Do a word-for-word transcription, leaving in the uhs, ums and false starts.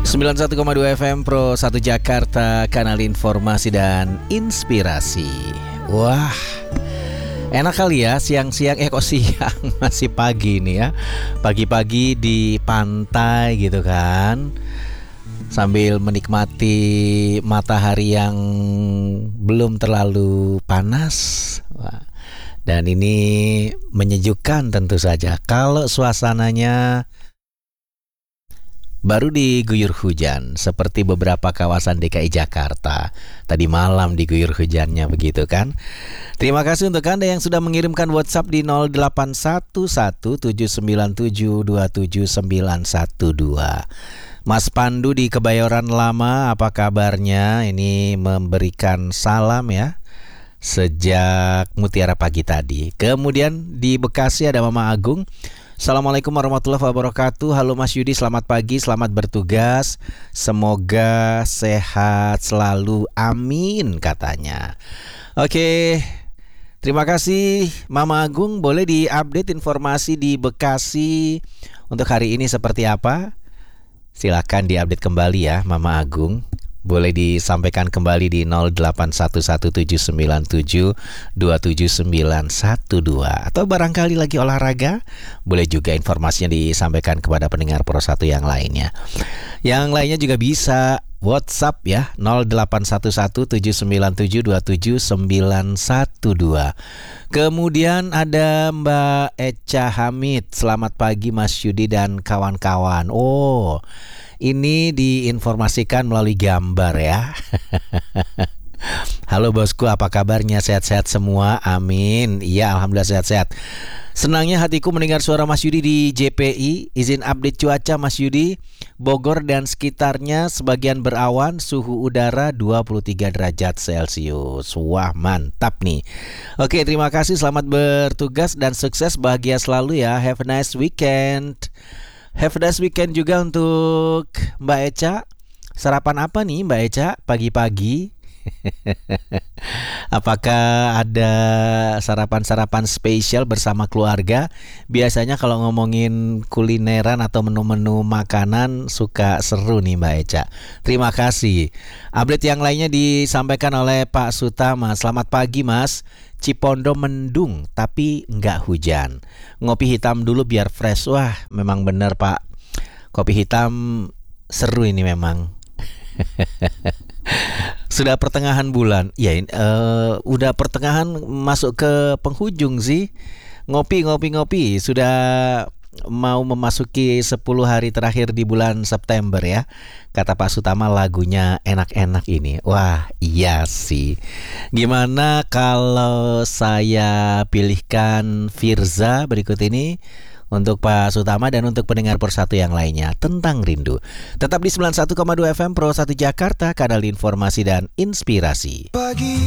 sembilan puluh satu koma dua F M Pro satu Jakarta, kanal informasi dan inspirasi. Wah, enak kali ya siang-siang, eh kok siang, masih pagi nih ya. Pagi-pagi di pantai gitu kan, sambil menikmati matahari yang belum terlalu panas. Wah, dan ini menyejukkan tentu saja. Kalau suasananya baru diguyur hujan seperti beberapa kawasan D K I Jakarta. Tadi malam diguyur hujannya begitu kan. Terima kasih untuk Anda yang sudah mengirimkan WhatsApp di nol delapan satu satu tujuh sembilan tujuh dua tujuh sembilan satu dua. Mas Pandu di Kebayoran Lama, apa kabarnya? Ini memberikan salam ya sejak Mutiara pagi tadi. Kemudian di Bekasi ada Mama Agung. Assalamualaikum warahmatullahi wabarakatuh. Halo Mas Yudi, selamat pagi, selamat bertugas. Semoga sehat selalu, amin katanya. Oke, terima kasih Mama Agung. Boleh diupdate informasi di Bekasi untuk hari ini seperti apa? Silakan diupdate kembali ya Mama Agung. Boleh disampaikan kembali di nol delapan satu satu tujuh sembilan tujuh dua tujuh sembilan satu dua. Atau barangkali lagi olahraga, boleh juga informasinya disampaikan kepada pendengar Pro satu yang lainnya. Yang lainnya juga bisa WhatsApp ya, nol delapan satu satu tujuh sembilan tujuh dua tujuh sembilan satu dua. Kemudian ada Mbak Echa Hamid. Selamat pagi Mas Yudi dan kawan-kawan. Oh, ini diinformasikan melalui gambar ya. Halo bosku, apa kabarnya? Sehat-sehat semua? Amin. Iya, alhamdulillah sehat-sehat. Senangnya hatiku mendengar suara Mas Yudi di J P I. Izin update cuaca Mas Yudi. Bogor dan sekitarnya sebagian berawan, suhu udara dua puluh tiga derajat Celcius. Wah, mantap nih. Oke, terima kasih, selamat bertugas dan sukses, bahagia selalu ya. Have a nice weekend. Have a nice weekend juga untuk Mbak Echa. Sarapan apa nih Mbak Echa pagi-pagi? Apakah ada sarapan-sarapan spesial bersama keluarga? Biasanya kalau ngomongin kulineran atau menu-menu makanan suka seru nih Mbak Echa. Terima kasih. Update yang lainnya disampaikan oleh Pak Sutama. Selamat pagi Mas. Cipondo mendung tapi nggak hujan. Ngopi hitam dulu biar fresh. Wah, memang benar Pak. Kopi hitam seru ini memang. Sudah pertengahan bulan. Ya, uh, udah pertengahan masuk ke penghujung sih. Ngopi ngopi ngopi sudah mau memasuki sepuluh hari terakhir di bulan September ya. Kata Pak Sutama lagunya enak-enak ini. Wah, iya sih. Gimana kalau saya pilihkan Firza berikut ini untuk Pak Sutama dan untuk pendengar Persatu yang lainnya tentang rindu. Tetap di sembilan puluh satu koma dua F M Pro satu Jakarta, kanal informasi dan inspirasi. Pagi